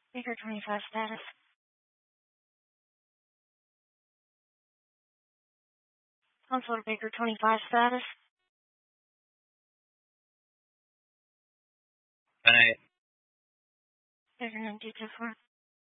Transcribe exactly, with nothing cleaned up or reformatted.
Baker twenty-five status. Counselor Baker twenty-five status. Alright. Baker nine two two four.